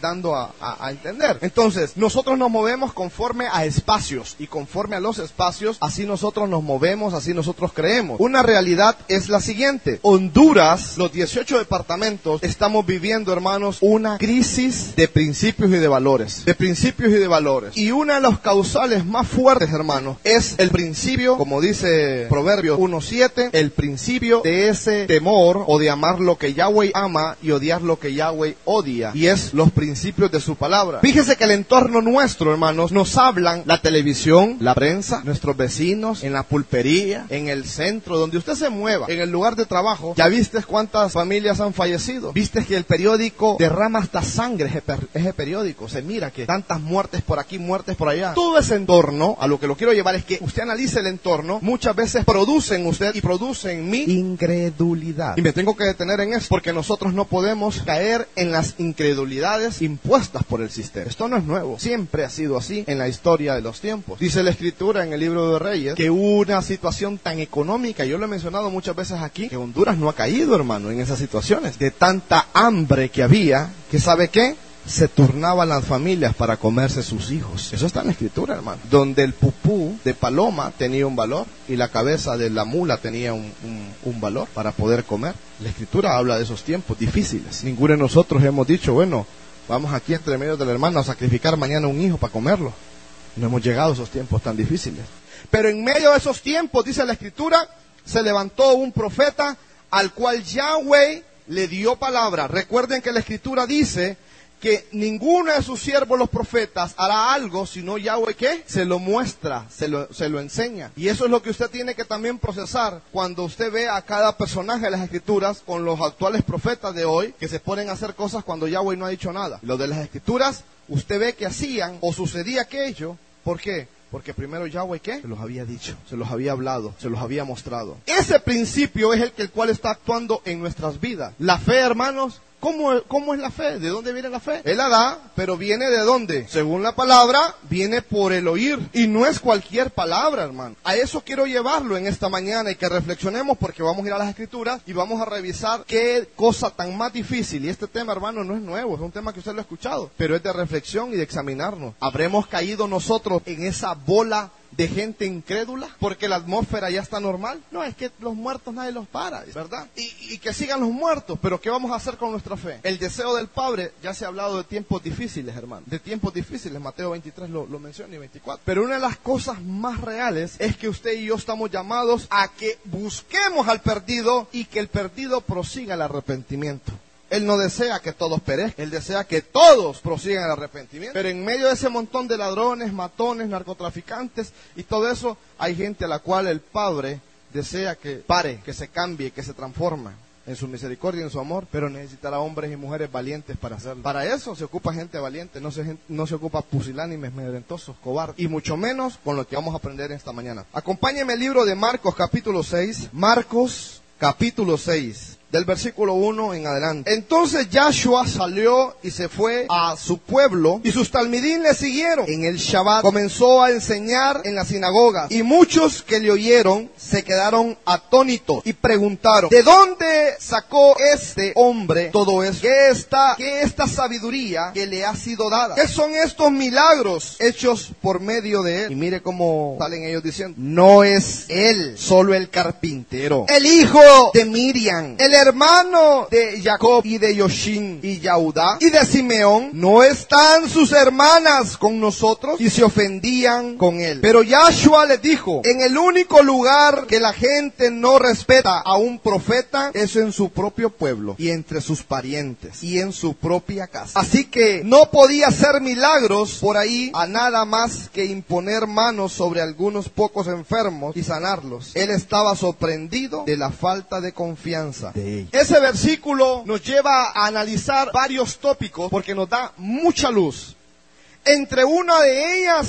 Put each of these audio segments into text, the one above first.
dando a entender. Entonces, nosotros nos movemos conforme a espacios, y conforme a los espacios, así nosotros nos movemos, así nosotros creemos. Una realidad es la siguiente: Honduras, los 18 departamentos, estamos viviendo, hermanos, una crisis de principios y de valores. De principios y de valores. Y una de las causales más fuertes, hermanos, es el principio, como dice Proverbios 1:7, el principio de ese temor, o de amar lo que Yahweh ama y odiar lo que Yahweh odia, y es los principios de su palabra. Fíjese que el entorno nuestro, hermanos, nos hablan la televisión, la prensa, nuestros vecinos, en la pulpería, en el centro, donde usted se mueva, en el lugar de trabajo. ¿Ya viste cuántas familias han fallecido? ¿Viste que el periódico derrama hasta sangre? Ese periódico, se mira que tantas muertes por aquí, muertes por allá. Todo ese entorno, a lo que lo quiero llevar es que usted analice el entorno, muchas veces produce en usted y produce en mí incredulidad. Y me tengo que detener en eso, porque nosotros no podemos caer en las incredulidades impuestas por el sistema. Esto no es nuevo, siempre ha sido así en la historia de los tiempos. Dice la Escritura en el libro de Reyes que hubo una situación tan económica, yo lo he mencionado muchas veces aquí, que Honduras no ha caído, hermano, en esas situaciones de tanta hambre que había, que ¿sabe qué? Se turnaban las familias para comerse sus hijos. Eso está en la Escritura, hermano. Donde el pupú de paloma tenía un valor y la cabeza de la mula tenía un valor para poder comer. La Escritura habla de esos tiempos difíciles. Ninguno de nosotros hemos dicho, bueno, vamos aquí entre medio del hermano a sacrificar mañana un hijo para comerlo. No hemos llegado a esos tiempos tan difíciles. Pero en medio de esos tiempos, dice la Escritura, se levantó un profeta al cual Yahweh le dio palabra. Recuerden que la Escritura dice que ninguno de sus siervos, los profetas, hará algo, sino Yahweh, ¿qué? Se lo muestra, se lo enseña. Y eso es lo que usted tiene que también procesar cuando usted ve a cada personaje de las Escrituras con los actuales profetas de hoy, que se ponen a hacer cosas cuando Yahweh no ha dicho nada. Lo de las Escrituras, usted ve que hacían o sucedía aquello. ¿Por qué? Porque primero Yahweh, ¿qué? Se los había dicho, se los había hablado, se los había mostrado. Ese principio es el cual está actuando en nuestras vidas. La fe, hermanos, ¿cómo es la fe? ¿De dónde viene la fe? Él la da, pero ¿viene de dónde? Según la palabra, viene por el oír. Y no es cualquier palabra, hermano. A eso quiero llevarlo en esta mañana y que reflexionemos, porque vamos a ir a las Escrituras y vamos a revisar qué cosa tan más difícil. Y este tema, hermano, no es nuevo, es un tema que usted lo ha escuchado, pero es de reflexión y de examinarnos. ¿Habremos caído nosotros en esa bola de gente incrédula porque la atmósfera ya está normal? No, es que los muertos nadie los para, ¿verdad? Y que sigan los muertos, pero ¿qué vamos a hacer con nuestra fe? El deseo del Padre, ya se ha hablado de tiempos difíciles, hermano, de tiempos difíciles. Mateo 23 lo menciona, y 24. Pero una de las cosas más reales es que usted y yo estamos llamados a que busquemos al perdido y que el perdido prosiga el arrepentimiento. Él no desea que todos perezcan, Él desea que todos prosigan el arrepentimiento. Pero en medio de ese montón de ladrones, matones, narcotraficantes y todo eso, hay gente a la cual el Padre desea que pare, que se cambie, que se transforme en su misericordia y en su amor, pero necesitará hombres y mujeres valientes para hacerlo. Para eso se ocupa gente valiente, no se ocupa pusilánimes, amedrentosos, cobardes, y mucho menos con lo que vamos a aprender esta mañana. Acompáñenme el libro de Marcos capítulo 6, Marcos capítulo 6. Del versículo 1 en adelante. Entonces Yahshua salió y se fue a su pueblo, y sus talmidín le siguieron. En el Shabbat comenzó a enseñar en las sinagogas, y muchos que le oyeron se quedaron atónitos y preguntaron: ¿de dónde sacó este hombre todo eso? ¿Qué esta sabiduría que le ha sido dada? ¿Qué son estos milagros hechos por medio de él? Y mire cómo salen ellos diciendo: no es él solo el carpintero, el hijo de Miriam, el hermano de Jacob y de Yoshin y Yaudá y de Simeón. ¿No están sus hermanas con nosotros? Y se ofendían con él. Pero Yahshua les dijo: en el único lugar que la gente no respeta a un profeta es en su propio pueblo y entre sus parientes y en su propia casa. Así que no podía hacer milagros por ahí a nada más que imponer manos sobre algunos pocos enfermos y sanarlos. Él estaba sorprendido de la falta de confianza de ellos. Ese versículo nos lleva a analizar varios tópicos porque nos da mucha luz. Entre una de ellas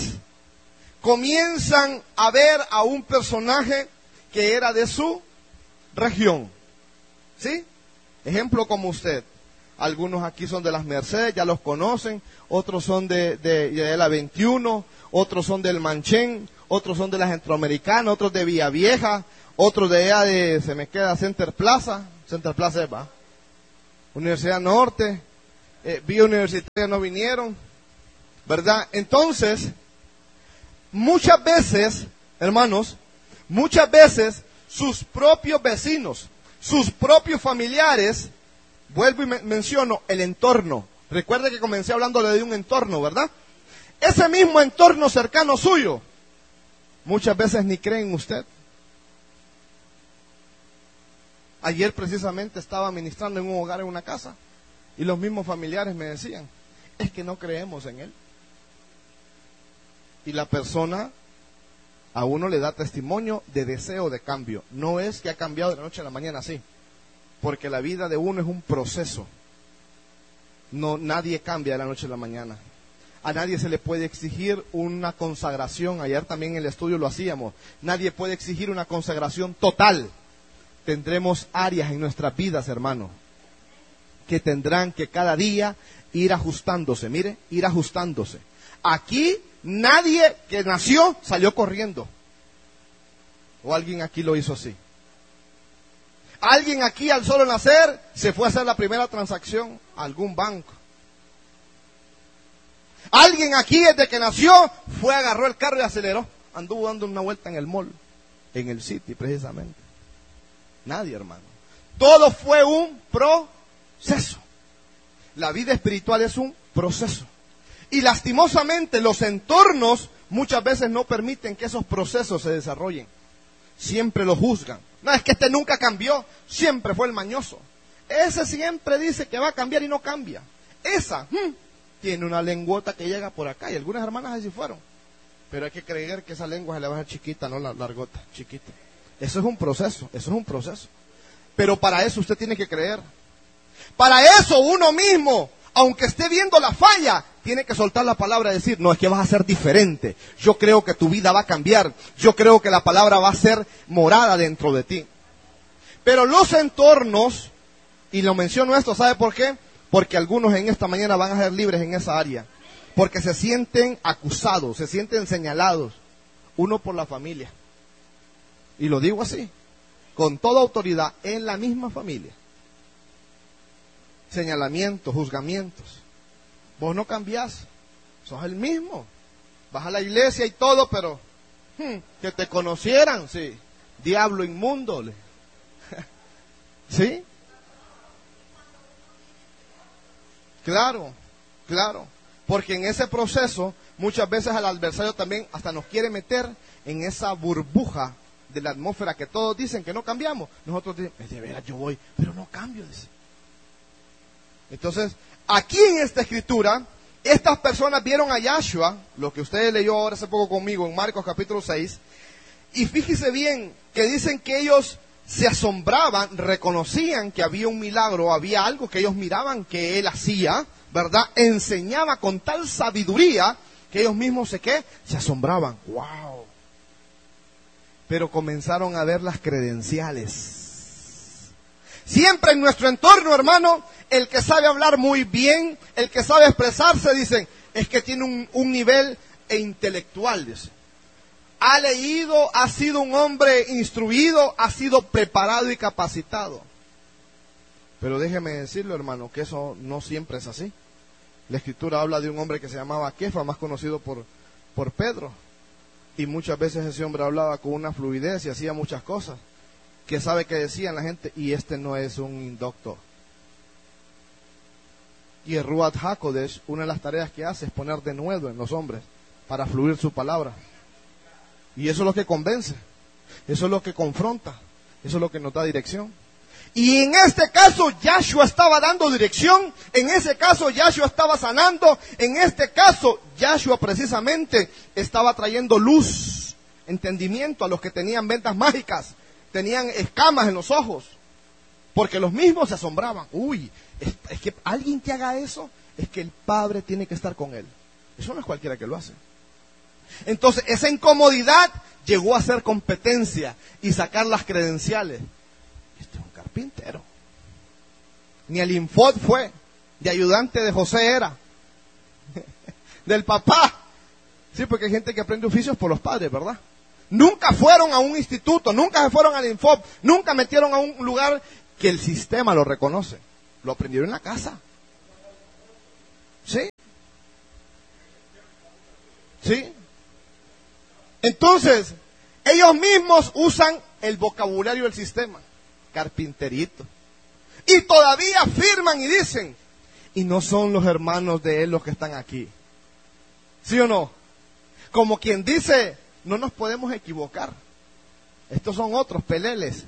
comienzan a ver a un personaje que era de su región. ¿Sí? Ejemplo como usted. Algunos aquí son de las Mercedes, ya los conocen. Otros son de la 21. Otros son del Manchén. Otros son de la Centroamericana. Otros de Villavieja. Otros de allá de, se me queda Center Plaza. Center Plaza, ¿va? Universidad Norte. Vía Universitaria no vinieron, ¿verdad? Entonces, muchas veces, hermanos, muchas veces sus propios vecinos, sus propios familiares, vuelvo y menciono el entorno. Recuerde que comencé hablándole de un entorno, ¿verdad? Ese mismo entorno cercano suyo, muchas veces ni creen en usted. Ayer precisamente estaba ministrando en un hogar, en una casa, y los mismos familiares me decían, es que no creemos en él. Y la persona a uno le da testimonio de deseo de cambio. No es que ha cambiado de la noche a la mañana, sí, porque la vida de uno es un proceso. No, nadie cambia de la noche a la mañana. A nadie se le puede exigir una consagración. Ayer también en el estudio lo hacíamos. Nadie puede exigir una consagración total. Tendremos áreas en nuestras vidas, hermano, que tendrán que cada día ir ajustándose. Mire, ir ajustándose. Aquí nadie que nació salió corriendo. O alguien aquí lo hizo así. Alguien aquí al solo nacer se fue a hacer la primera transacción a algún banco. Alguien aquí desde que nació fue, agarró el carro y aceleró. Anduvo dando una vuelta en el mall, en el City precisamente. Nadie, hermano. Todo fue un proceso. La vida espiritual es un proceso. Y lastimosamente los entornos muchas veces no permiten que esos procesos se desarrollen. Siempre lo juzgan. No, es que este nunca cambió, siempre fue el mañoso. Ese siempre dice que va a cambiar y no cambia. Esa tiene una lengüota que llega por acá, y algunas hermanas así fueron. Pero hay que creer que esa lengua se le va a hacer chiquita, no la largota, chiquita. Eso es un proceso, eso es un proceso. Pero para eso usted tiene que creer. Para eso uno mismo, aunque esté viendo la falla, tiene que soltar la palabra y decir, no, es que vas a ser diferente. Yo creo que tu vida va a cambiar. Yo creo que la palabra va a ser morada dentro de ti. Pero los entornos, y lo menciono esto, ¿sabe por qué? Porque algunos en esta mañana van a ser libres en esa área. Porque se sienten acusados, se sienten señalados. Uno por la familia. Y lo digo así, con toda autoridad, en la misma familia. Señalamientos, juzgamientos. Vos no cambiás, sos el mismo. Vas a la iglesia y todo, pero que te conocieran, sí. Diablo inmundo. ¿Sí? Claro, claro. Porque en ese proceso, muchas veces al adversario también hasta nos quiere meter en esa burbuja de la atmósfera que todos dicen que no cambiamos. Nosotros decimos, de veras yo voy, pero no cambio, dice. Entonces, aquí en esta escritura, estas personas vieron a Yahshua, lo que usted leyó ahora hace poco conmigo en Marcos capítulo 6, y fíjese bien que dicen que ellos se asombraban, reconocían que había un milagro, había algo que ellos miraban que él hacía, ¿verdad? Enseñaba con tal sabiduría que ellos mismos se asombraban. ¡Wow! Pero comenzaron a ver las credenciales. Siempre en nuestro entorno, hermano, el que sabe hablar muy bien, el que sabe expresarse, dicen, es que tiene un nivel intelectual, dice. Ha leído, ha sido un hombre instruido, ha sido preparado y capacitado. Pero déjeme decirlo, hermano, que eso no siempre es así. La Escritura habla de un hombre que se llamaba Kefa, más conocido por Pedro. Y muchas veces ese hombre hablaba con una fluidez y hacía muchas cosas. Que sabe que decían la gente, y este no es un indocto. Y el Ruach HaKodesh, una de las tareas que hace es poner denuedo en los hombres para fluir su palabra. Y eso es lo que convence, eso es lo que confronta, eso es lo que nos da dirección. Y en este caso Yahshua estaba dando dirección, en ese caso Yahshua estaba sanando, en este caso Yahshua precisamente estaba trayendo luz, entendimiento a los que tenían vendas mágicas, tenían escamas en los ojos, porque los mismos se asombraban. Uy, es que alguien que haga eso, es que el Padre tiene que estar con él. Eso no es cualquiera que lo hace. Entonces esa incomodidad llegó a ser competencia y sacar las credenciales. Este es un carpintero. Ni el infod fue, de ayudante de José era, del papá. Sí, porque hay gente que aprende oficios por los padres, ¿verdad? Nunca fueron a un instituto, nunca se fueron al infod, nunca metieron a un lugar que el sistema lo reconoce. Lo aprendieron en la casa. ¿Sí? ¿Sí? Entonces, ellos mismos usan el vocabulario del sistema. Carpinterito. Y todavía afirman y dicen, y no son los hermanos de él los que están aquí. ¿Sí o no? Como quien dice, no nos podemos equivocar. Estos son otros peleles.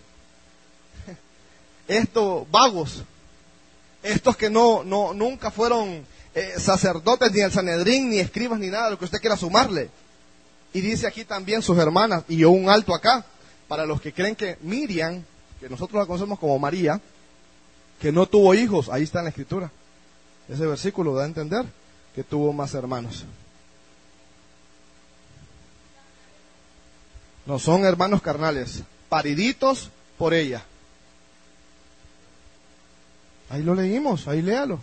Estos vagos. Estos que nunca fueron sacerdotes, ni el Sanedrín, ni escribas, ni nada, lo que usted quiera sumarle. Y dice aquí también sus hermanas, y yo un alto acá, para los que creen que Miriam, que nosotros la conocemos como María, que no tuvo hijos, ahí está en la escritura. Ese versículo da a entender que tuvo más hermanos. No son hermanos carnales, pariditos por ella. Ahí lo leímos, ahí léalo.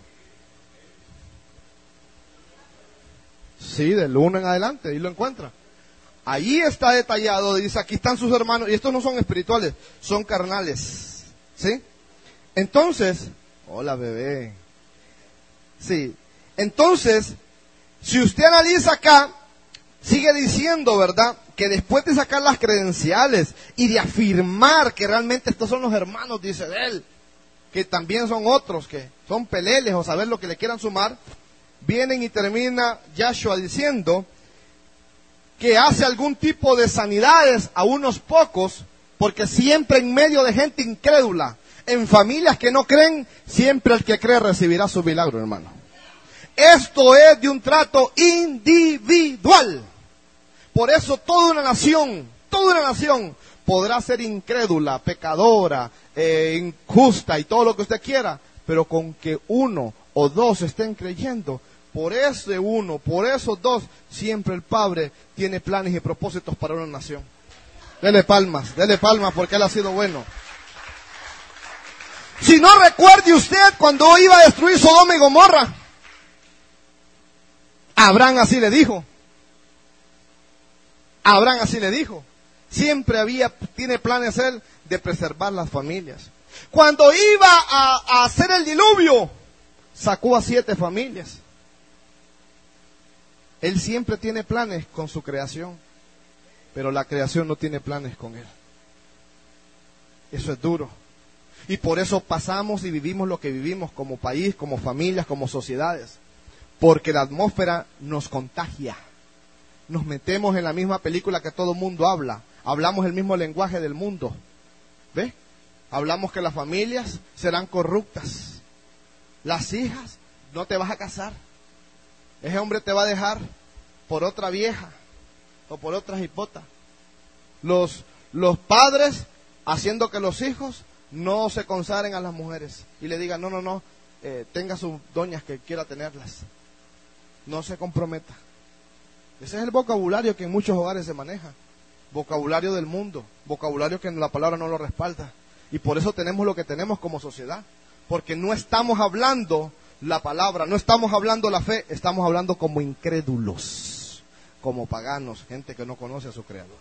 Sí, del 1 en adelante, ahí lo encuentra. Ahí está detallado, dice, aquí están sus hermanos, y estos no son espirituales, son carnales. ¿Sí? Entonces, hola bebé. Sí, entonces, si usted analiza acá, sigue diciendo, ¿verdad?, que después de sacar las credenciales y de afirmar que realmente estos son los hermanos, dice de él, que también son otros, que son peleles o saber lo que le quieran sumar, vienen y termina Yahshua diciendo que hace algún tipo de sanidades a unos pocos, porque siempre en medio de gente incrédula, en familias que no creen, siempre el que cree recibirá su milagro, hermano. Esto es de un trato individual. Por eso toda una nación podrá ser incrédula, pecadora, injusta y todo lo que usted quiera, pero con que uno o dos estén creyendo, por ese uno, por esos dos, siempre el Padre tiene planes y propósitos para una nación. Dele palmas porque Él ha sido bueno. Si no recuerde usted cuando iba a destruir Sodoma y Gomorra, Abraham así le dijo. Siempre tiene planes él de preservar las familias. Cuando iba a hacer el diluvio, sacó a 7 familias. Él siempre tiene planes con su creación, pero la creación no tiene planes con él. Eso es duro. Y por eso pasamos y vivimos lo que vivimos como país, como familias, como sociedades. Porque la atmósfera nos contagia. Nos metemos en la misma película que todo el mundo habla. Hablamos el mismo lenguaje del mundo. ¿Ve? Hablamos que las familias serán corruptas. Las hijas, no te vas a casar. Ese hombre te va a dejar por otra vieja o por otra jipota. Los padres haciendo que los hijos no se consagren a las mujeres y le digan, no, tenga sus doñas que quiera tenerlas. No se comprometa. Ese es el vocabulario que en muchos hogares se maneja. Vocabulario del mundo. Vocabulario que la palabra no lo respalda. Y por eso tenemos lo que tenemos como sociedad. Porque no estamos hablando la palabra, no estamos hablando la fe, estamos hablando como incrédulos, como paganos, gente que no conoce a su Creador.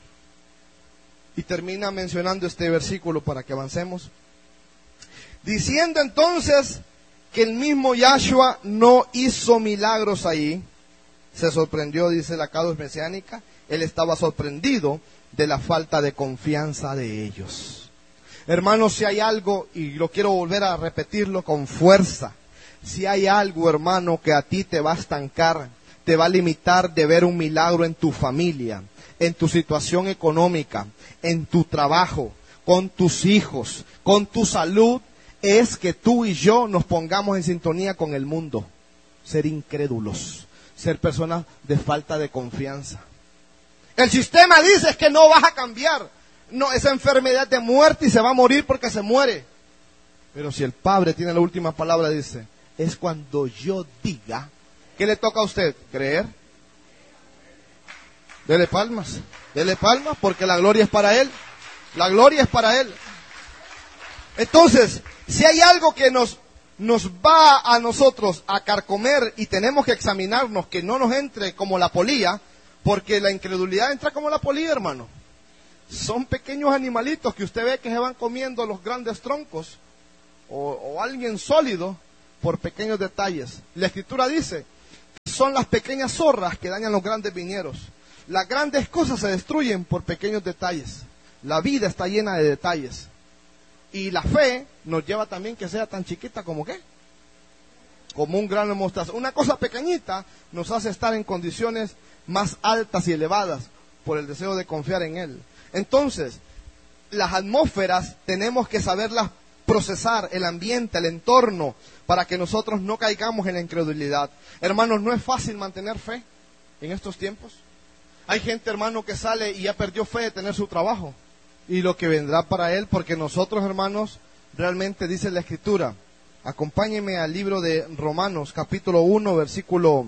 Y termina mencionando este versículo para que avancemos. Diciendo entonces que el mismo Yahshua no hizo milagros ahí. Se sorprendió, dice la Cados Mesiánica, él estaba sorprendido de la falta de confianza de ellos. Hermanos, si hay algo, y lo quiero volver a repetirlo con fuerza, si hay algo, hermano, que a ti te va a estancar, te va a limitar de ver un milagro en tu familia, en tu situación económica, en tu trabajo, con tus hijos, con tu salud, es que tú y yo nos pongamos en sintonía con el mundo. Ser incrédulos, ser personas de falta de confianza. El sistema dice que no vas a cambiar. No, esa enfermedad de muerte y se va a morir porque se muere. Pero si el Padre tiene la última palabra, dice, es cuando yo diga, ¿qué le toca a usted? ¿Creer? Dele palmas porque la gloria es para Él. La gloria es para Él. Entonces, si hay algo que nos va a nosotros a carcomer y tenemos que examinarnos que no nos entre como la polilla, porque la incredulidad entra como la polilla, hermano. Son pequeños animalitos que usted ve que se van comiendo los grandes troncos o alguien sólido por pequeños detalles. La Escritura dice son las pequeñas zorras que dañan los grandes viñedos. Las grandes cosas se destruyen por pequeños detalles. La vida está llena de detalles. Y la fe nos lleva también que sea tan chiquita como ¿qué? Como un grano de mostaza. Una cosa pequeñita nos hace estar en condiciones más altas y elevadas por el deseo de confiar en Él. Entonces, las atmósferas tenemos que saberlas procesar, el ambiente, el entorno, para que nosotros no caigamos en la incredulidad. Hermanos, no es fácil mantener fe en estos tiempos. Hay gente, hermano, que sale y ya perdió fe de tener su trabajo y lo que vendrá para él, porque nosotros, hermanos, realmente dice la Escritura. Acompáñenme al libro de Romanos, capítulo 1, versículo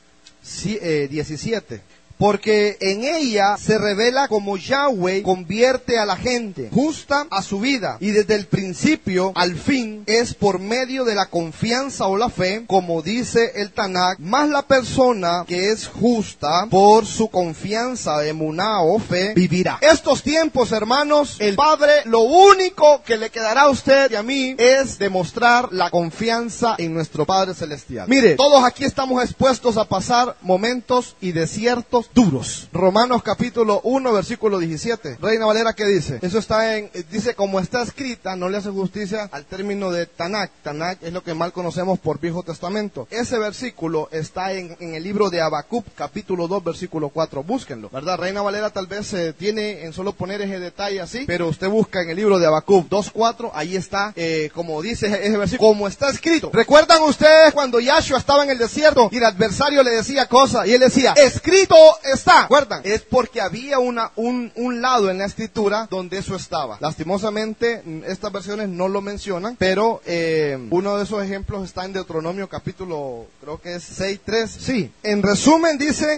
17. Porque en ella se revela como Yahweh convierte a la gente justa a su vida, y desde el principio al fin es por medio de la confianza o la fe, como dice el Tanakh, más la persona que es justa por su confianza, emuná o fe, vivirá. Estos tiempos, hermanos, el Padre lo único que le quedará a usted y a mí es demostrar la confianza en nuestro Padre Celestial. Mire, todos aquí estamos expuestos a pasar momentos y desiertos duros. Romanos capítulo 1, versículo 17. Reina Valera, ¿qué dice? Eso está dice, como está escrita, no le hace justicia al término de Tanakh. Tanakh es lo que mal conocemos por Viejo Testamento. Ese versículo está en el libro de Habacuc, capítulo 2, versículo 4. Búsquenlo, ¿verdad? Reina Valera tal vez tiene en solo poner ese detalle así, pero usted busca en el libro de Habacuc 2:4, ahí está, como dice ese versículo, como está escrito. ¿Recuerdan ustedes cuando Yahshua estaba en el desierto y el adversario le decía cosas y él decía, escrito está? ¿Recuerdan? Es porque había un lado en la escritura donde eso estaba. Lastimosamente, estas versiones no lo mencionan, pero uno de esos ejemplos está en Deuteronomio capítulo, creo que es 6:3. Sí, en resumen dice,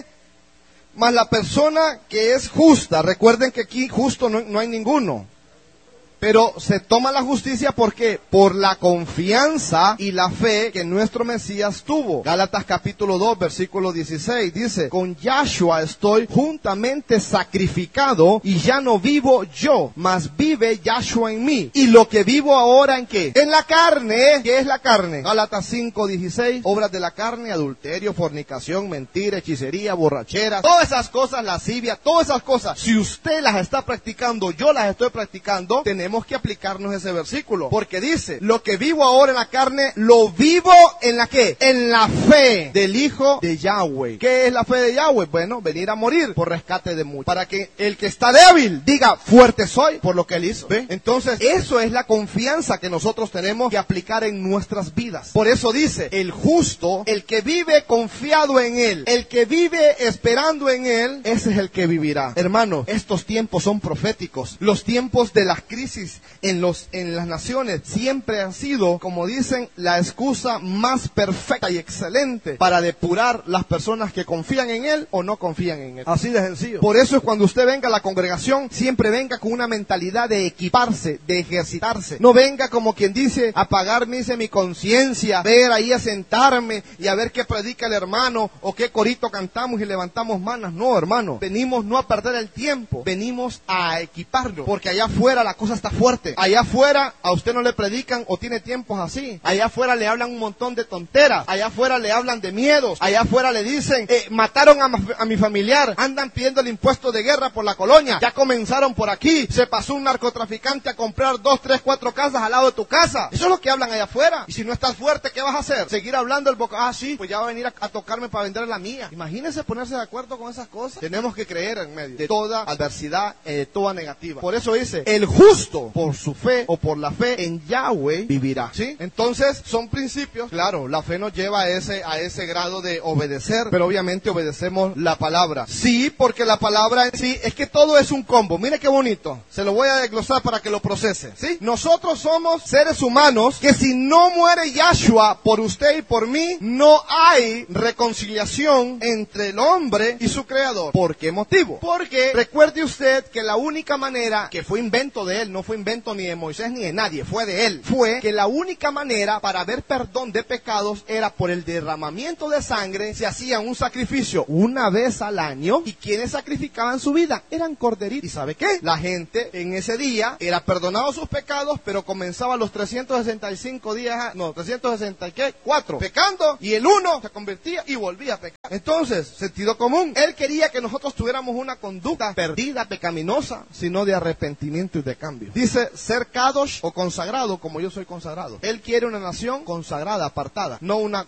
mas la persona que es justa, recuerden que aquí justo no hay ninguno. Pero se toma la justicia porque por la confianza y la fe que nuestro Mesías tuvo. Gálatas capítulo 2, versículo 16 dice, con Yahshua estoy juntamente sacrificado y ya no vivo yo, mas vive Yahshua en mí. Y lo que vivo ahora, ¿en qué? En la carne. ¿Qué es la carne? Gálatas 5, 16, obras de la carne, adulterio, fornicación, mentira, hechicería, borrachera, todas esas cosas, lascivia, todas esas cosas. Si usted las está practicando, yo las estoy practicando, tenemos que aplicarnos ese versículo, porque dice, lo que vivo ahora en la carne, lo vivo en la ¿qué? En la fe del Hijo de Yahweh. ¿Qué es la fe de Yahweh? Bueno, venir a morir por rescate de muchos, para que el que está débil diga, fuerte soy por lo que él hizo. ¿Ve? Entonces, eso es la confianza que nosotros tenemos que aplicar en nuestras vidas. Por eso dice, el justo, el que vive confiado en él, el que vive esperando en él, ese es el que vivirá. Hermanos, estos tiempos son proféticos. Los tiempos de las crisis en las naciones siempre han sido, como dicen, la excusa más perfecta y excelente para depurar las personas que confían en él o no confían en él. Así de sencillo. Por eso es cuando usted venga a la congregación, siempre venga con una mentalidad de equiparse, de ejercitarse. No venga como quien dice, a pagar mi conciencia, ver ahí a sentarme y a ver qué predica el hermano o qué corito cantamos y levantamos manos. No, hermano, venimos no a perder el tiempo, venimos a equiparnos, porque allá afuera la cosa está fuerte. Allá afuera a usted no le predican o tiene tiempos así. Allá afuera le hablan un montón de tonteras. Allá afuera le hablan de miedos. Allá afuera le dicen, mataron a mi familiar. Andan pidiendo el impuesto de guerra por la colonia. Ya comenzaron por aquí. Se pasó un narcotraficante a comprar 2, 3, 4 casas al lado de tu casa. Eso es lo que hablan allá afuera. Y si no estás fuerte, ¿qué vas a hacer? Seguir hablando el boca. Ah, sí, pues ya va a venir a tocarme para vender la mía. Imagínense ponerse de acuerdo con esas cosas. Tenemos que creer en medio de toda adversidad, toda negativa. Por eso dice, el justo por su fe o por la fe en Yahweh vivirá. ¿Sí? Entonces, son principios. Claro, la fe nos lleva a ese grado de obedecer, pero obviamente obedecemos la palabra. Sí, porque la palabra en sí, es que todo es un combo. Mire qué bonito. Se lo voy a desglosar para que lo procese. ¿Sí? Nosotros somos seres humanos que si no muere Yahshua por usted y por mí, no hay reconciliación entre el hombre y su creador. ¿Por qué motivo? Porque recuerde usted que la única manera, que fue invento de él, no fue invento ni de Moisés ni de nadie, fue de él. Fue que la única manera para ver perdón de pecados era por el derramamiento de sangre. Se hacía un sacrificio una vez al año, y quienes sacrificaban su vida eran corderitos. ¿Y sabe qué? La gente en ese día era perdonado sus pecados, pero comenzaba los 365 días, 364 pecando, y el uno se convertía y volvía a pecar. Entonces, sentido común, él quería que nosotros tuviéramos una conducta perdida, pecaminosa, sino de arrepentimiento y de cambio. Dice ser kadosh o consagrado, como yo soy consagrado. Él quiere una nación consagrada, apartada, no una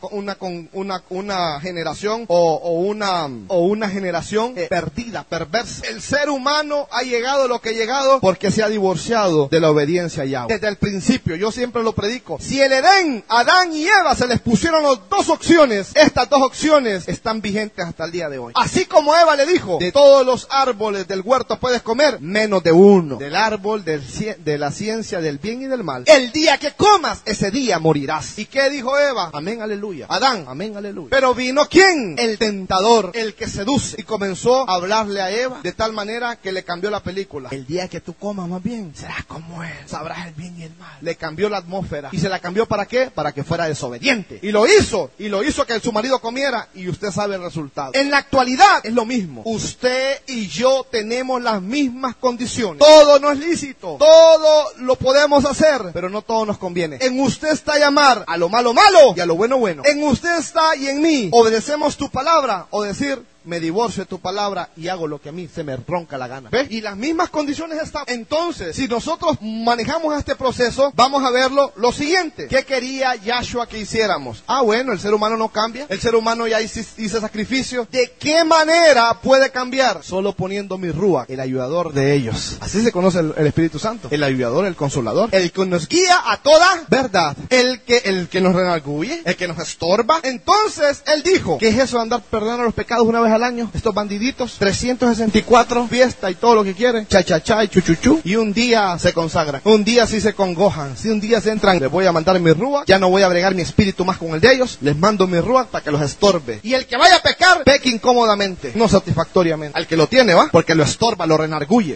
generación o una generación perdida, perversa. El ser humano ha llegado a lo que ha llegado porque se ha divorciado de la obediencia a Yahweh. Desde el principio, yo siempre lo predico. Si el Edén, Adán y Eva se les pusieron las dos opciones, estas dos opciones están vigentes hasta el día de hoy. Así como Eva le dijo, de todos los árboles del huerto puedes comer, menos de uno, del árbol de la ciencia del bien y del mal. El día que comas, ese día morirás. ¿Y qué dijo Eva? Amén, aleluya. Adán, amén, aleluya. Pero vino ¿quién? El tentador, el que seduce, y comenzó a hablarle a Eva de tal manera que le cambió la película. El día que tú comas, más bien, serás como él, sabrás el bien y el mal. Le cambió la atmósfera. ¿Y se la cambió para qué? Para que fuera desobediente. Y lo hizo que su marido comiera, y usted sabe el resultado. En la actualidad es lo mismo. Usted y yo tenemos las mismas condiciones. Todo no es lícito, todo lo podemos hacer, pero no todo nos conviene. En usted está llamar a lo malo malo y a lo bueno bueno. En usted está y en mí obedecemos tu palabra, o decir, me divorcio de tu palabra y hago lo que a mí se me ronca la gana. ¿Ves? Y las mismas condiciones están. Entonces, si nosotros manejamos este proceso, vamos a verlo lo siguiente. ¿Qué quería Yahshua que hiciéramos? Bueno, el ser humano no cambia. El ser humano ya hizo sacrificio. ¿De qué manera puede cambiar? Solo poniendo mi Ruach, el ayudador de ellos. Así se conoce el Espíritu Santo. El ayudador, el consolador. El que nos guía a toda verdad. El que nos redarguye. El que nos estorba. Entonces, él dijo, ¿qué es eso de andar perdonando los pecados una vez al año? Estos bandiditos, 364, fiesta y todo lo que quieren, cha y chuchuchu, y un día se consagran, un día sí se congojan, si un día se entran, les voy a mandar mi Ruach, ya no voy a bregar mi espíritu más con el de ellos, les mando mi Ruach para que los estorbe, y el que vaya a pecar, peque incómodamente, no satisfactoriamente, al que lo tiene, ¿va? Porque lo estorba, lo renarguye,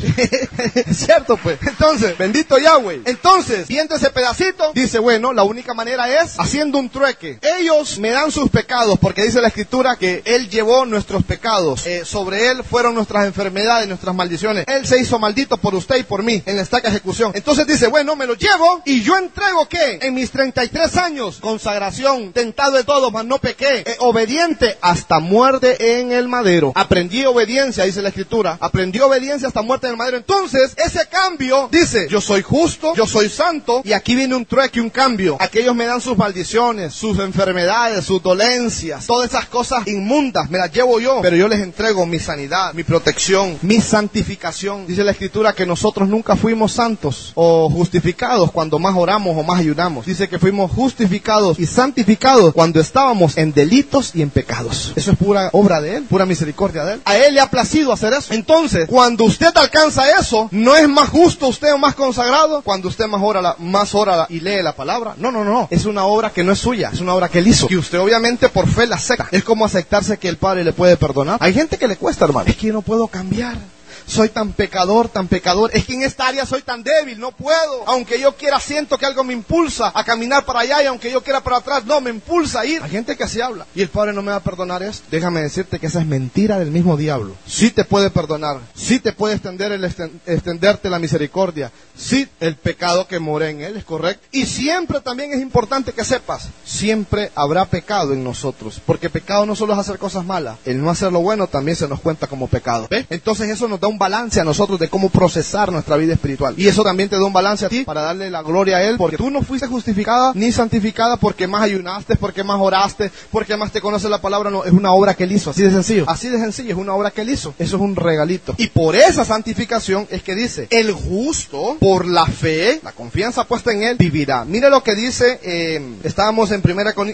es cierto pues. Entonces, bendito Yahweh. Entonces, viendo ese pedacito, dice, bueno, la única manera es haciendo un trueque. Ellos me dan sus pecados, porque dice la escritura que él llevó nuestros pecados, sobre él fueron nuestras enfermedades, nuestras maldiciones. Él se hizo maldito por usted y por mí en la estaca ejecución. Entonces dice, bueno, me lo llevo y yo entrego ¿qué? En mis 33 años, consagración, tentado de todo, mas no pequé, obediente hasta muerte en el madero. Aprendí obediencia, dice la escritura, aprendí obediencia hasta muerte en el madero. Entonces, ese cambio dice, yo soy justo, yo soy santo, y aquí viene un trueque, un cambio. Aquellos me dan sus maldiciones, sus enfermedades, sus dolencias, todas esas cosas inmundas, me las llevo yo, pero yo les entrego mi sanidad, mi protección, mi santificación. Dice la escritura que nosotros nunca fuimos santos o justificados cuando más oramos o más ayunamos. Dice que fuimos justificados y santificados cuando estábamos en delitos y en pecados. Eso es pura obra de él, pura misericordia de él. A él le ha placido hacer eso. Entonces, cuando usted alcanza eso, no es más justo usted o más consagrado cuando usted más ora y lee la palabra. No. Es una obra que no es suya, es una obra que él hizo. Y usted obviamente por fe la acepta. Es como aceptarse que el Padre le puede perdonar. Hay gente que le cuesta, hermano. Es que yo no puedo cambiar. Soy tan pecador. Es que en esta área soy tan débil, no puedo. Aunque yo quiera, siento que algo me impulsa a caminar para allá, y aunque yo quiera para atrás, no, me impulsa a ir. Hay gente que así habla. Y el Padre no me va a perdonar esto. Déjame decirte que esa es mentira del mismo diablo. Sí te puede perdonar. Sí te puede extenderte la misericordia. Sí, el pecado que mora en él es correcto. Y siempre también es importante que sepas, siempre habrá pecado en nosotros. Porque pecado no solo es hacer cosas malas. El no hacer lo bueno también se nos cuenta como pecado. ¿Ves? Entonces eso nos da un balance a nosotros de cómo procesar nuestra vida espiritual. Y eso también te da un balance a ti para darle la gloria a él, porque tú no fuiste justificada ni santificada porque más ayunaste, porque más oraste, porque más te conoce la palabra. No, es una obra que él hizo, así de sencillo. Así de sencillo, es una obra que él hizo. Eso es un regalito. Y por esa santificación es que dice, el justo, por la fe, la confianza puesta en él, vivirá. Mire lo que dice, estábamos en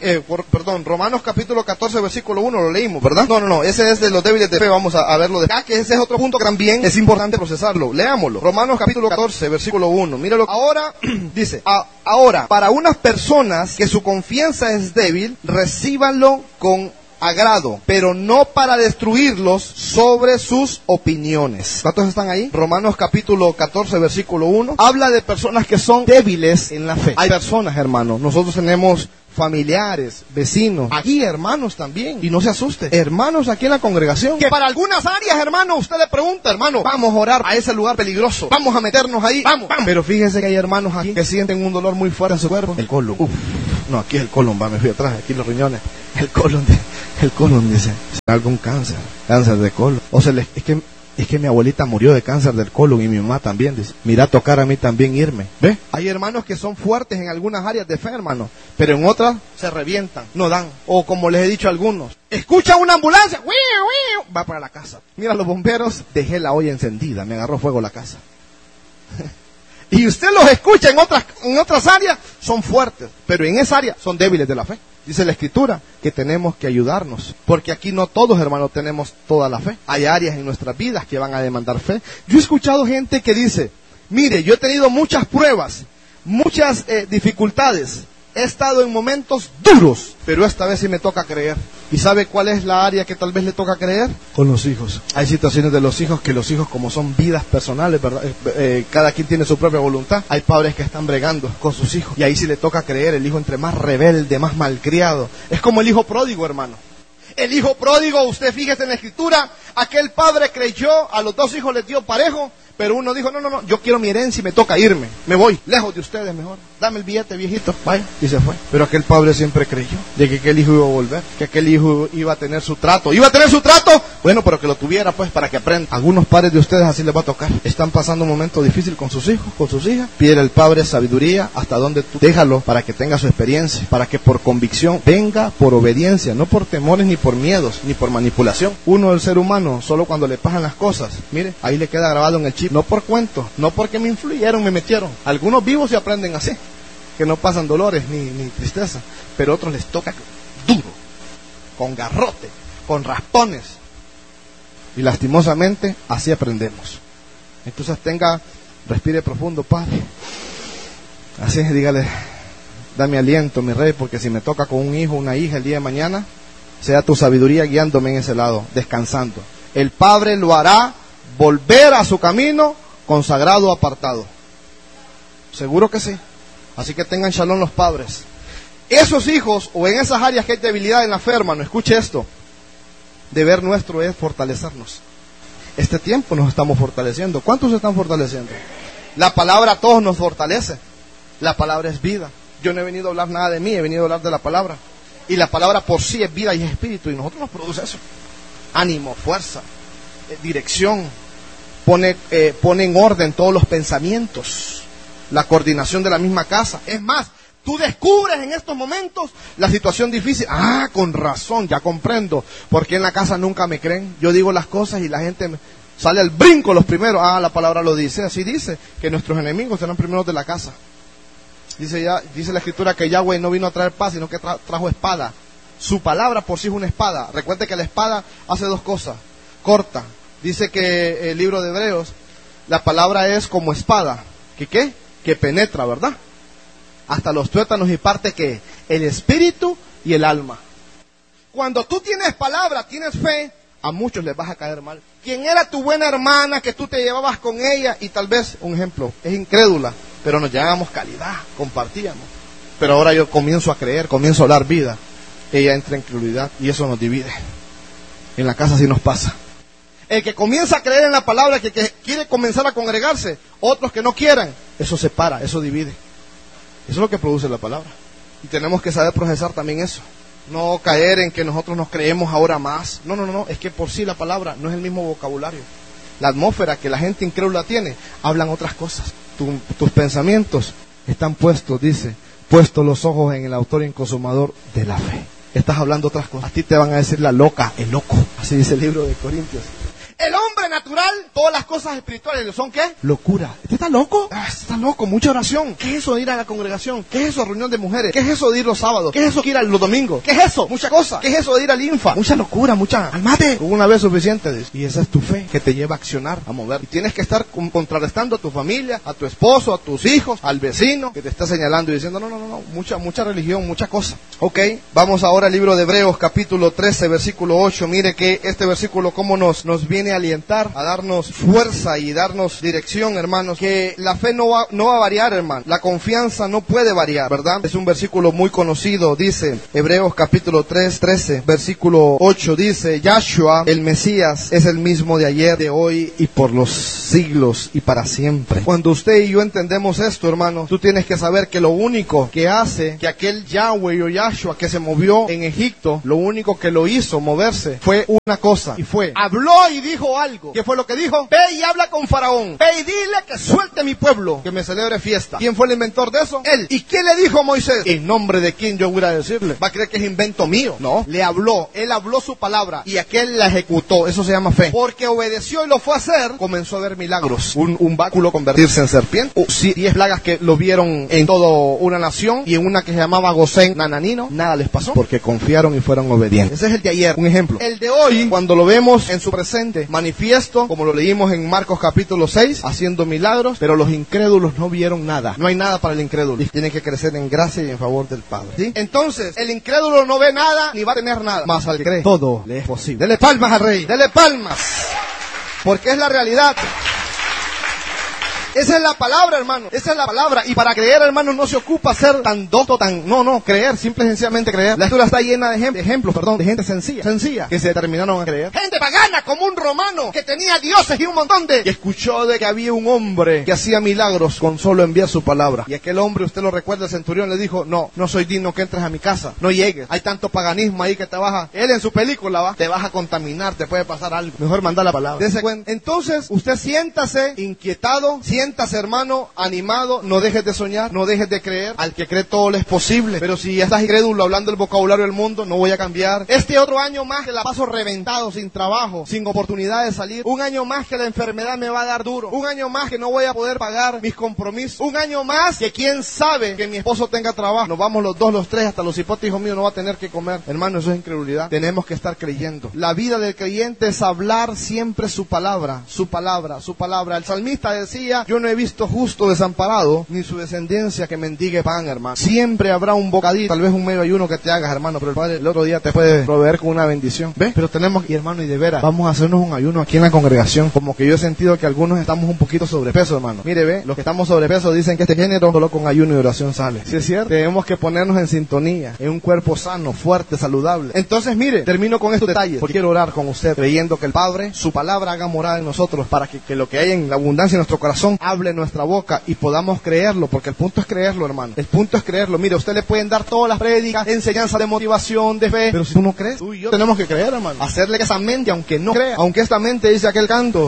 Romanos capítulo 14, versículo 1, lo leímos, ¿verdad? No, ese es de los débiles de fe, vamos a verlo de acá, que ese es otro punto que también es importante procesarlo. Leámoslo. Romanos capítulo 14, versículo 1. Míralo. Ahora, dice, ahora, para unas personas que su confianza es débil, recíbanlo con agrado, pero no para destruirlos sobre sus opiniones. ¿Cuántos están ahí? Romanos capítulo 14, versículo 1. Habla de personas que son débiles en la fe. Hay personas, hermanos, nosotros tenemos familiares, vecinos, aquí hermanos también, y no se asuste, hermanos aquí en la congregación, que para algunas áreas, hermano, usted le pregunta, hermano, vamos a orar a ese lugar peligroso, vamos a meternos ahí, vamos. Pero fíjese que hay hermanos aquí que sienten un dolor muy fuerte en su cuerpo, el colon, no, aquí es el colon, me fui atrás, aquí los riñones, el colon dice, algún cáncer de colon, o sea, es que mi abuelita murió de cáncer del colon y mi mamá también, dice. Mira, tocar a mí también irme. ¿Ve? Hay hermanos que son fuertes en algunas áreas de fe, hermano, pero en otras se revientan, no dan. O como les he dicho a algunos, escucha una ambulancia, va para la casa. Mira, los bomberos, dejé la olla encendida, me agarró fuego la casa. Y usted los escucha en otras áreas, son fuertes, pero en esa área son débiles de la fe. Dice la Escritura que tenemos que ayudarnos, porque aquí no todos, hermanos, tenemos toda la fe. Hay áreas en nuestras vidas que van a demandar fe. Yo he escuchado gente que dice, mire, yo he tenido muchas pruebas, muchas dificultades, he estado en momentos duros, pero esta vez sí me toca creer. ¿Y sabe cuál es la área que tal vez le toca creer? Con los hijos. Hay situaciones de los hijos que los hijos, como son vidas personales, ¿verdad? Cada quien tiene su propia voluntad. Hay padres que están bregando con sus hijos. Y ahí sí le toca creer. El hijo entre más rebelde, más malcriado. Es como el hijo pródigo, hermano. El hijo pródigo, usted fíjese en la Escritura, aquel padre creyó, a los dos hijos les dio parejo, pero uno dijo, no, yo quiero mi herencia y me toca irme. Me voy, lejos de ustedes mejor. Dame el billete, viejito, vaya. Y se fue. Pero aquel padre siempre creyó de que aquel hijo iba a volver, que aquel hijo iba a tener su trato. ¿Iba a tener su trato? Bueno, pero que lo tuviera, pues, para que aprenda. Algunos padres de ustedes así les va a tocar. Están pasando un momento difícil con sus hijos, con sus hijas. Pide al padre sabiduría hasta donde tú. Déjalo para que tenga su experiencia, para que por convicción venga por obediencia, no por temores, ni por miedos, ni por manipulación. Uno, el ser humano, solo cuando le pasan las cosas, mire, ahí le queda grabado en el chip. No por cuento, no porque me influyeron, me metieron. Algunos vivos se aprenden así, que no pasan dolores ni tristeza, pero otros les toca duro, con garrote, con raspones, y lastimosamente así aprendemos. Entonces respire profundo, Padre, así, dígale, dame aliento, mi Rey, porque si me toca con un hijo, una hija el día de mañana, sea tu sabiduría guiándome en ese lado, descansando. El Padre lo hará volver a su camino consagrado, apartado. Seguro que sí. Así que tengan shalom los padres. Esos hijos, o en esas áreas que hay debilidad en la fe, hermano, escuche esto. Deber nuestro es fortalecernos. Este tiempo nos estamos fortaleciendo. ¿Cuántos se están fortaleciendo? La palabra a todos nos fortalece. La palabra es vida. Yo no he venido a hablar nada de mí, he venido a hablar de la palabra. Y la palabra por sí es vida y es espíritu, y nosotros nos produce eso. Ánimo, fuerza, dirección. Pone en orden todos los pensamientos, la coordinación de la misma casa. Es más, tú descubres en estos momentos la situación difícil. Con razón, ya comprendo, porque en la casa nunca me creen. Yo digo las cosas y la gente sale al brinco los primeros. La palabra lo dice, así dice, que nuestros enemigos serán primeros de la casa. Dice la Escritura que Yahweh no vino a traer paz, sino que trajo espada. Su palabra por sí es una espada. Recuerde que la espada hace dos cosas: corta. Dice que el libro de Hebreos, la palabra es como espada. Que penetra, ¿verdad? Hasta los tuétanos y parte que el espíritu y el alma. Cuando tú tienes palabra, tienes fe, a muchos les vas a caer mal. ¿Quién era tu buena hermana que tú te llevabas con ella? Y tal vez, un ejemplo, es incrédula, pero nos llevábamos calidad, compartíamos. Pero ahora yo comienzo a creer, comienzo a hablar vida. Ella entra en incredulidad y eso nos divide. En la casa sí nos pasa. El que comienza a creer en la palabra, que quiere comenzar a congregarse, otros que no quieran, eso separa, eso divide. Eso es lo que produce la palabra. Y tenemos que saber procesar también eso. No caer en que nosotros nos creemos ahora más. No, es que por sí la palabra no es el mismo vocabulario. La atmósfera que la gente incrédula tiene, hablan otras cosas. Tus pensamientos están puestos, dice, puestos los ojos en el autor y consumador de la fe. Estás hablando otras cosas. A ti te van a decir la loca, el loco. Así dice el libro de Corintios. El hombre natural todas las cosas espirituales son ¿qué? Locura. ¿Este está loco? Está loco, mucha oración. ¿Qué es eso de ir a la congregación? ¿Qué es eso de reunión de mujeres? ¿Qué es eso de ir los sábados? ¿Qué es eso de ir a los domingos? ¿Qué es eso? Mucha cosa. ¿Qué es eso de ir al Infa? Mucha locura, mucha... ¡Almate! Una vez suficiente. Y esa es tu fe que te lleva a accionar, a mover. Y tienes que estar contrarrestando a tu familia, a tu esposo, a tus hijos, al vecino que te está señalando y diciendo, no, mucha religión, mucha cosa. Ok, vamos ahora al libro de Hebreos, capítulo 13, versículo 8. Mire que este versículo cómo nos viene a alientar, a darnos fuerza y darnos dirección, hermanos, que la fe no va a variar, hermano. La confianza no puede variar, ¿verdad? Es un versículo muy conocido, dice Hebreos capítulo 3, 13, versículo 8, dice, Yahshua, el Mesías, es el mismo de ayer, de hoy y por los siglos y para siempre. Cuando usted y yo entendemos esto, hermanos, tú tienes que saber que lo único que hace que aquel Yahweh o Yahshua que se movió en Egipto, lo único que lo hizo moverse fue una cosa, y fue, habló y dijo algo. ¿Qué fue lo que dijo? Ve y habla con Faraón, ve y dile que suelte mi pueblo, que me celebre fiesta. ¿Quién fue el inventor de eso? Él. ¿Y quién le dijo a Moisés? ¿En nombre de quién yo voy a decirle? ¿Va a creer que es invento mío? No, le habló, él habló su palabra y aquel la ejecutó. Eso se llama fe. Porque obedeció y lo fue a hacer, comenzó a ver milagros. Un báculo convertirse en serpiente. 10 plagas que lo vieron en toda una nación, y en una que se llamaba Gosén Nananino, nada les pasó porque confiaron y fueron obedientes. Ese es el de ayer, un ejemplo. El de hoy, cuando lo vemos en su presente, manifiesto, como lo leímos en Marcos capítulo 6, haciendo milagros, pero los incrédulos no vieron nada. No hay nada para el incrédulo. Tiene que crecer en gracia y en favor del Padre. ¿Sí? Entonces, el incrédulo no ve nada ni va a tener nada. Más al que cree, todo le es posible. Dele palmas al Rey. Dele palmas. Porque es la realidad. Esa es la palabra, hermano. Esa es la palabra. Y para creer, hermano, no se ocupa ser tan docto, creer, simple y sencillamente creer. La escritura está llena de ejemplos, de gente sencilla, que se determinaron a creer. Gente pagana, como un romano, que tenía dioses y un montón de... Que escuchó de que había un hombre que hacía milagros con solo enviar su palabra. Y aquel hombre, usted lo recuerda, el centurión le dijo, no soy digno que entres a mi casa, no llegues. Hay tanto paganismo ahí que te vas a... Él en su película, te vas a contaminar, te puede pasar algo. Mejor mandar la palabra. Dese cuenta. Entonces, usted siéntase inquietado, siéntase, hermano, animado, no dejes de soñar, no dejes de creer. Al que cree todo le es posible. Pero si ya estás incrédulo hablando el vocabulario del mundo, no voy a cambiar. Este otro año más que la paso reventado, sin trabajo, sin oportunidad de salir. Un año más que la enfermedad me va a dar duro. Un año más que no voy a poder pagar mis compromisos. Un año más que quién sabe que mi esposo tenga trabajo. Nos vamos los dos, los tres, hasta los hipotes, hijo mío, no va a tener que comer. Hermano, eso es incredulidad. Tenemos que estar creyendo. La vida del creyente es hablar siempre su palabra, su palabra, su palabra. El salmista decía, yo no he visto justo desamparado, ni su descendencia que mendigue pan, hermano. Siempre habrá un bocadito, tal vez un medio ayuno que te hagas, hermano, pero el Padre el otro día te puede proveer con una bendición. ¿Ves? Pero tenemos que, hermano, y de veras, vamos a hacernos un ayuno aquí en la congregación. Como que yo he sentido que algunos estamos un poquito sobrepeso, hermano. Mire, ve, los que estamos sobrepeso dicen que este género solo con ayuno y oración sale. ¿Sí es cierto? Tenemos que ponernos en sintonía, en un cuerpo sano, fuerte, saludable. Entonces, mire, termino con estos detalles, porque quiero orar con usted, creyendo que el Padre, su palabra haga morada en nosotros, para que lo que hay en la abundancia en nuestro corazón, hable en nuestra boca y podamos creerlo, porque el punto es creerlo, hermano. El punto es creerlo. Mire, usted le pueden dar todas las prédicas, enseñanza de motivación, de fe, pero si tú no crees, tú y yo tenemos que creer, hermano. Hacerle esa mente, aunque no crea, aunque esta mente dice aquel canto,